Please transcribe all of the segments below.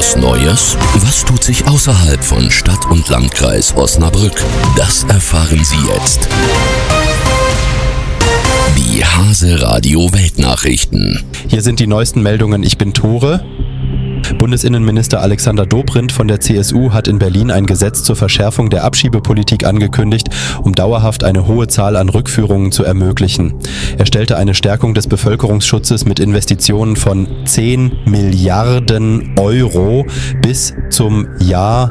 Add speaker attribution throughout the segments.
Speaker 1: Was Neues? Was tut sich außerhalb von Stadt und Landkreis Osnabrück? Das erfahren Sie jetzt. Die Hase Radio Weltnachrichten.
Speaker 2: Hier sind die neuesten Meldungen. Ich bin Tore. Bundesinnenminister Alexander Dobrindt von der CSU hat in Berlin ein Gesetz zur Verschärfung der Abschiebepolitik angekündigt, um dauerhaft eine hohe Zahl an Rückführungen zu ermöglichen. Er stellte eine Stärkung des Bevölkerungsschutzes mit Investitionen von 10 Milliarden Euro bis zum Jahr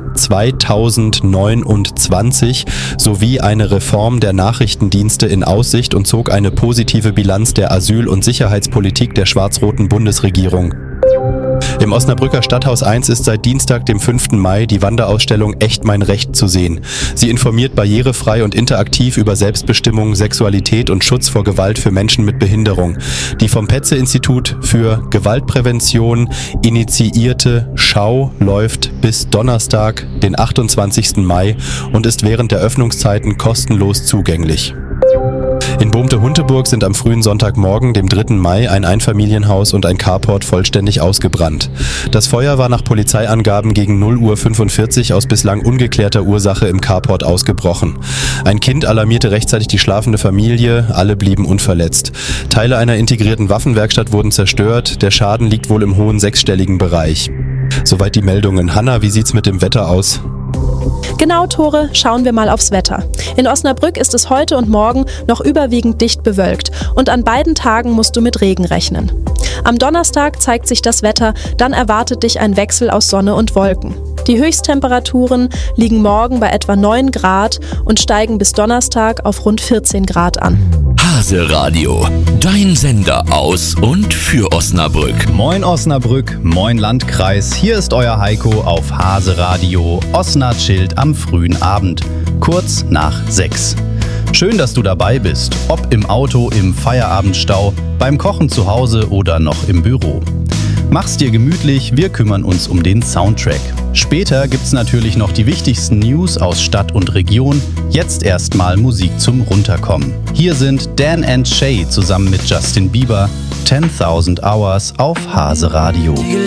Speaker 2: 2029 sowie eine Reform der Nachrichtendienste in Aussicht und zog eine positive Bilanz der Asyl- und Sicherheitspolitik der schwarz-roten Bundesregierung. Im Osnabrücker Stadthaus 1 ist seit Dienstag, dem 5. Mai, die Wanderausstellung Echt mein Recht zu sehen. Sie informiert barrierefrei und interaktiv über Selbstbestimmung, Sexualität und Schutz vor Gewalt für Menschen mit Behinderung. Die vom Petze-Institut für Gewaltprävention initiierte Schau läuft bis Donnerstag, den 28. Mai und ist während der Öffnungszeiten kostenlos zugänglich. In Bohmte-Hunteburg sind am frühen Sonntagmorgen, dem 3. Mai, ein Einfamilienhaus und ein Carport vollständig ausgebrannt. Das Feuer war nach Polizeiangaben gegen 0:45 Uhr aus bislang ungeklärter Ursache im Carport ausgebrochen. Ein Kind alarmierte rechtzeitig die schlafende Familie, alle blieben unverletzt. Teile einer integrierten Waffenwerkstatt wurden zerstört, der Schaden liegt wohl im hohen sechsstelligen Bereich. Soweit die Meldungen. Hanna, wie sieht's mit dem Wetter aus?
Speaker 3: Genau, Tore, schauen wir mal aufs Wetter. In Osnabrück ist es heute und morgen noch überwiegend dicht bewölkt und an beiden Tagen musst du mit Regen rechnen. Am Donnerstag zeigt sich das Wetter, dann erwartet dich ein Wechsel aus Sonne und Wolken. Die Höchsttemperaturen liegen morgen bei etwa 9 Grad und steigen bis Donnerstag auf rund 14 Grad an.
Speaker 1: Hase Radio, dein Sender aus und für Osnabrück.
Speaker 4: Moin Osnabrück, moin Landkreis, hier ist euer Heiko auf Hase Radio, Osna chillt am frühen Abend, kurz nach 6. Schön, dass du dabei bist, ob im Auto, im Feierabendstau, beim Kochen zu Hause oder noch im Büro. Mach's dir gemütlich, wir kümmern uns um den Soundtrack. Später gibt's natürlich noch die wichtigsten News aus Stadt und Region. Jetzt erstmal Musik zum Runterkommen. Hier sind Dan and Shay zusammen mit Justin Bieber, 10.000 Hours auf Hase Radio.